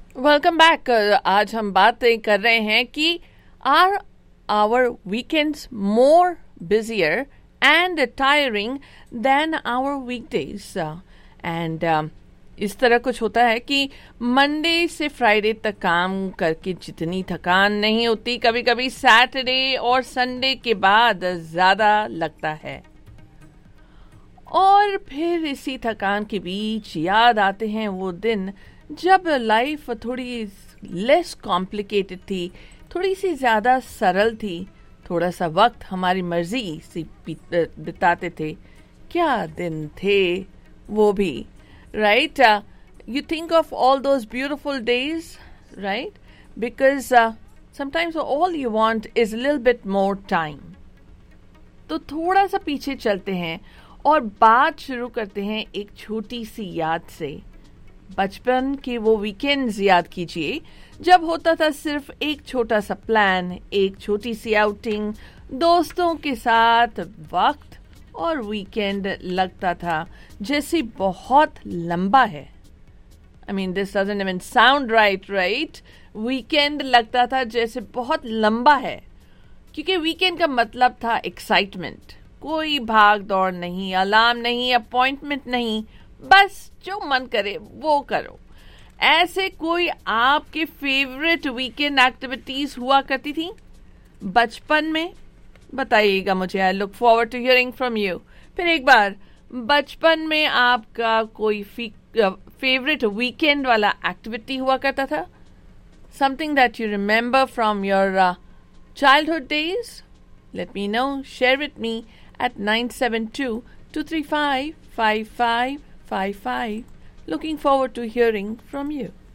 Welcome back. आज हम बातें कर रहे हैं कि are our weekends more busier and tiring then our weekdays. And इस तरह कुछ होता है कि मंडे से फ्राइडे तक काम करके जितनी थकान नहीं होती, कभी कभी सैटरडे और संडे के बाद ज़्यादा लगता है। और फिर इसी थकान के बीच याद आते हैं वो दिन जब लाइफ थोड़ी लेस कॉम्प्लिकेटेड थी, थोड़ी सी ज़्यादा सरल थी, थोड़ा सा वक्त हमारी मर्जी से बिताते थे। क्या दिन थे वो भी, right? You think of all those beautiful days, right? Because sometimes all you want is little bit more time. तो थोड़ा सा पीछे चलते हैं और बात शुरू करते हैं एक छोटी सी याद से। बचपन के वो वीकेंड्स याद कीजिए जब होता था सिर्फ एक छोटा सा प्लान, एक छोटी सी आउटिंग, दोस्तों के साथ वक्त, और वीकेंड लगता था जैसे बहुत लंबा है। I mean this doesn't even sound right, right? Weekend लगता था जैसे बहुत लंबा है, क्योंकि वीकेंड का मतलब था एक्साइटमेंट। कोई भाग दौड़ नहीं, अलार्म नहीं, अपॉइंटमेंट नहीं, बस जो मन करे वो करो। ऐसे कोई आपके फेवरेट वीकेंड एक्टिविटीज हुआ करती थी बचपन में? बताइएगा मुझे। I look forward to hearing from you. फिर एक बार, बचपन में आपका कोई फेवरेट वीकेंड वाला एक्टिविटी हुआ करता था? Something that you remember from your childhood days? Let me know. Share with me at 972-235-5555. Looking forward to hearing from you.